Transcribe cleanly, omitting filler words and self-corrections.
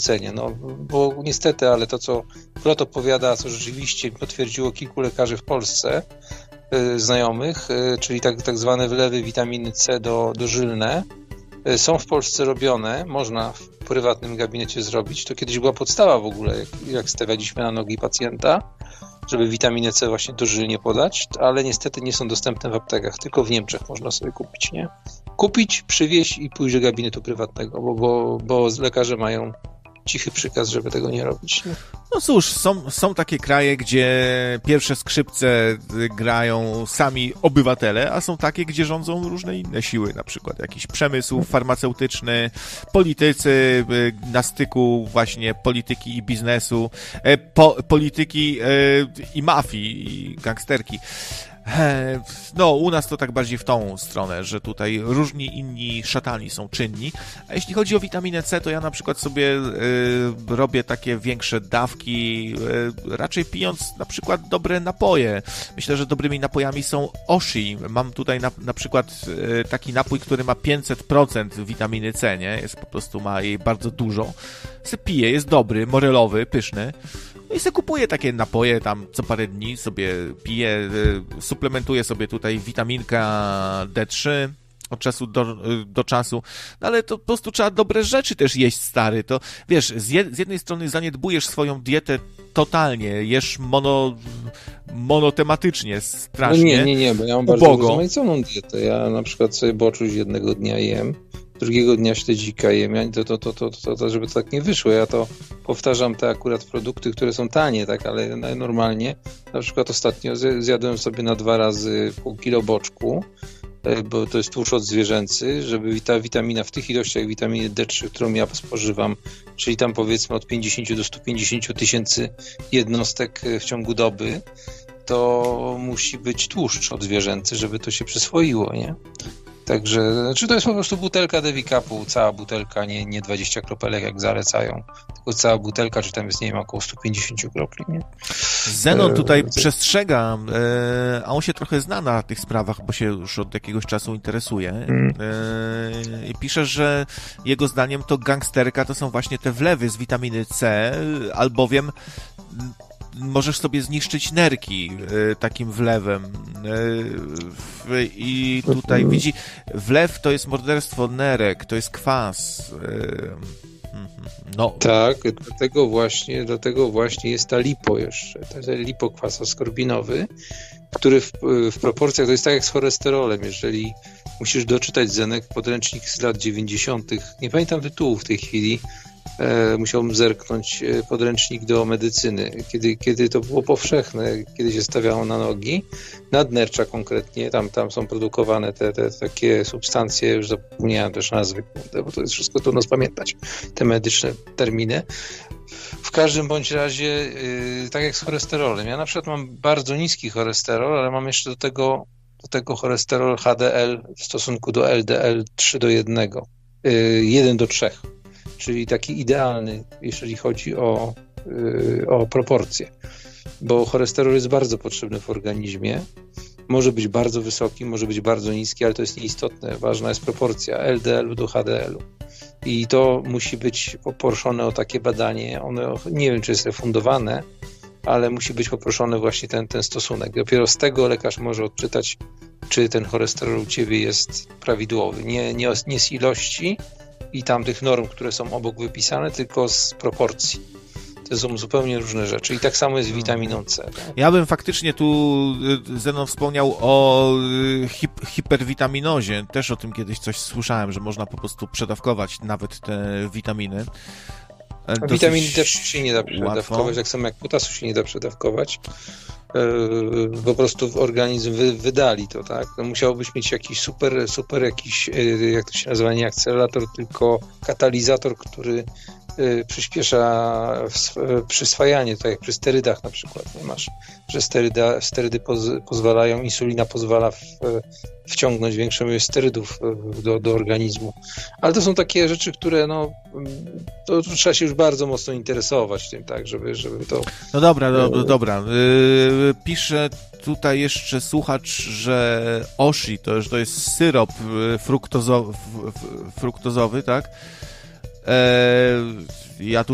odrzucenie, no bo niestety, ale to co plot opowiada, co rzeczywiście potwierdziło kilku lekarzy w Polsce, znajomych, czyli tak zwane wlewy witaminy C dożylne, są w Polsce robione, można w prywatnym gabinecie zrobić. To kiedyś była podstawa w ogóle, jak stawialiśmy na nogi pacjenta, żeby witaminę C właśnie dożylnie podać, ale niestety nie są dostępne w aptekach, tylko w Niemczech można sobie kupić, nie? Kupić, przywieźć i pójść do gabinetu prywatnego, bo lekarze mają cichy przykaz, żeby tego nie robić. Nie? No cóż, są takie kraje, gdzie pierwsze skrzypce grają sami obywatele, a są takie, gdzie rządzą różne inne siły, na przykład jakiś przemysł farmaceutyczny, politycy na styku właśnie polityki i biznesu, polityki i mafii, i gangsterki. No, u nas to tak bardziej w tą stronę, że tutaj różni inni szatani są czynni. A jeśli chodzi o witaminę C, to ja na przykład sobie robię takie większe dawki, raczej pijąc na przykład dobre napoje. Myślę, że dobrymi napojami są Oshi. Mam tutaj na przykład taki napój, który ma 500% witaminy C, nie? Jest po prostu, ma jej bardzo dużo. Se piję, jest dobry, morelowy, pyszny. No i sobie kupuję takie napoje, tam co parę dni sobie piję, suplementuję sobie tutaj witaminka D3 od czasu do czasu, no ale to po prostu trzeba dobre rzeczy też jeść, stary, to wiesz, z jednej strony zaniedbujesz swoją dietę totalnie, jesz monotematycznie, strasznie. No nie, bo ja mam bardzo rozmaiconą dietę, ja na przykład sobie boczuś jednego dnia jem, drugiego dnia śledzika jem, to żeby to tak nie wyszło, ja to powtarzam te akurat produkty, które są tanie, tak, ale normalnie, na przykład ostatnio zjadłem sobie na 2 razy pół kilo boczku, bo to jest tłuszcz odzwierzęcy, żeby ta witamina w tych ilościach witaminy D3, którą ja spożywam, czyli tam powiedzmy od 50 do 150 tysięcy jednostek w ciągu doby, to musi być tłuszcz odzwierzęcy, żeby to się przyswoiło, nie? Także, to jest po prostu butelka Devicapu, cała butelka, nie 20 kropelek jak zalecają, tylko cała butelka, czy tam jest, nie wiem, około 150 kropli, nie? Zenon tutaj przestrzega, a on się trochę zna na tych sprawach, bo się już od jakiegoś czasu interesuje. I pisze, że jego zdaniem to gangsterka to są właśnie te wlewy z witaminy C, albowiem możesz sobie zniszczyć nerki takim wlewem. I tutaj widzi, wlew to jest morderstwo nerek, to jest kwas. No. Tak, dlatego właśnie jest ta lipo jeszcze, ten lipokwas askorbinowy, który w proporcjach, to jest tak jak z cholesterolem, jeżeli musisz doczytać, Zenek, podręcznik z lat 90., nie pamiętam tytułu w tej chwili, musiałbym zerknąć, podręcznik do medycyny, kiedy to było powszechne, kiedy się stawiało na nogi, nadnercza konkretnie, tam są produkowane te takie substancje, już zapomniałem też nazwy, bo to jest wszystko trudno spamiętać, te medyczne terminy. W każdym bądź razie, tak jak z cholesterolem, ja na przykład mam bardzo niski cholesterol, ale mam jeszcze do tego cholesterol HDL w stosunku do LDL 3 do 1, 1 do 3. Czyli taki idealny, jeżeli chodzi o proporcje. Bo cholesterol jest bardzo potrzebny w organizmie. Może być bardzo wysoki, może być bardzo niski, ale to jest nieistotne. Ważna jest proporcja LDL do HDL-u. I to musi być poproszone o takie badanie. One, nie wiem, czy jest refundowane, ale musi być poproszony właśnie ten stosunek. Dopiero z tego lekarz może odczytać, czy ten cholesterol u ciebie jest prawidłowy. Nie z ilości i tamtych norm, które są obok wypisane, tylko z proporcji. To są zupełnie różne rzeczy. I tak samo jest z witaminą C. Tak? Ja bym faktycznie tu, Zenon wspomniał o hiperwitaminozie. Też o tym kiedyś coś słyszałem, że można po prostu przedawkować nawet te witaminy. Witaminy też się nie da przedawkować, tak samo jak potasu się nie da przedawkować. Po prostu organizm wydali to, tak? No musiałbyś mieć jakiś super jakiś, jak to się nazywa, nie akcelerator, tylko katalizator, który przyspiesza przyswajanie, tak jak przy sterydach na przykład, nie masz, że sterydy pozwalają, insulina pozwala wciągnąć większą ilość sterydów do organizmu. Ale to są takie rzeczy, które to trzeba się już bardzo mocno interesować tym, tak, żeby to... No dobra. Pisze tutaj jeszcze słuchacz, że Oshi to jest syrop fruktozowy, tak? Ja